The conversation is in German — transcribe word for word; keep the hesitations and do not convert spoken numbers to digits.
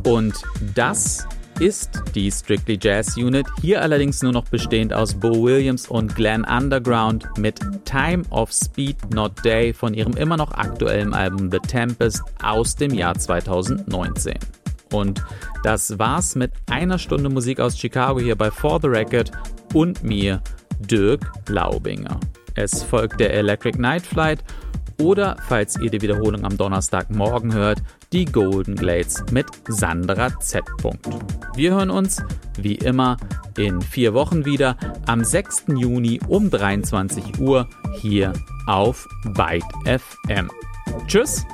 Und das ist die Strictly Jazz Unit, hier allerdings nur noch bestehend aus Bo Williams und Glenn Underground mit Time of Speed Not Day von ihrem immer noch aktuellen Album The Tempest aus dem Jahr zweitausendneunzehn. Und das war's mit einer Stunde Musik aus Chicago hier bei For the Record und mir, Dirk Laubinger. Es folgt der Electric Night Flight oder, falls ihr die Wiederholung am Donnerstagmorgen hört, die Golden Glades mit Sandra Z. Wir hören uns, wie immer, in vier Wochen wieder am sechsten Juni um dreiundzwanzig Uhr hier auf Byte F M. Tschüss!